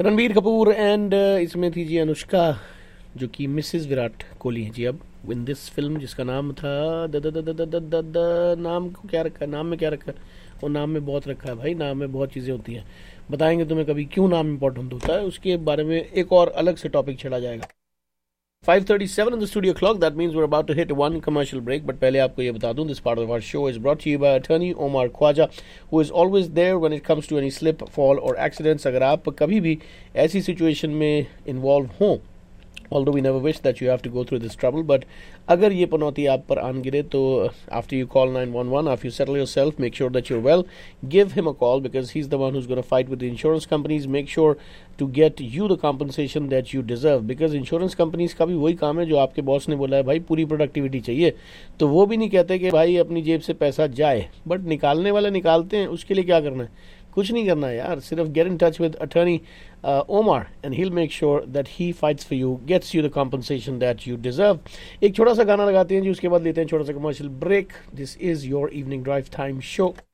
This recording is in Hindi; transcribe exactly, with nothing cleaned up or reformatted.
रणबीर कपूर एंड इसमें थी जी अनुष्का, जो कि मिसेस विराट कोहली हैं जी अब इन दिस फिल्म, जिसका नाम था the the the the the the the the नाम को क्या रखा है, नाम में क्या रखा है, और नाम में बहुत रखा है भाई, नाम में बहुत चीज़ें होती हैं। बताएंगे तुम्हें कभी क्यों नाम इंपॉर्टेंट होता है, उसके बारे में एक और अलग से टॉपिक छेड़ा जाएगा। five thirty-seven in the studio clock. That means we're about to hit one commercial break. But पहले आपको ये बता दूं, this part of our show is brought to you by attorney Omar Khwaja, who is always there when it comes to any slip, fall or accidents. अगर आप कभी भी ऐसी situation में involve हों, although we never wish that you have to go through this trouble, but अगर ये पनौती आप पर आन गिरे तो after you call nine one one, after you settle yourself, make sure that you're well, give him a call because he's the one who's going to fight with the insurance companies. Make sure to get you the compensation that you deserve, because insurance companies का भी वही काम है जो आपके बॉस ने बोला है भाई पूरी प्रोडक्टिविटी चाहिए, तो वो भी नहीं कहते कि भाई अपनी जेब से पैसा जाए, बट निकालने वाले निकालते हैं। उसके लिए क्या करना है? कुछ नहीं करना है यार, सिर्फ get in touch with attorney Omar and he will make sure that he fights for you, gets you the compensation that you deserve. एक छोटा सा गाना लगाते हैं जी, उसके बाद लेते हैं छोटा सा commercial break. This is your evening drive time show.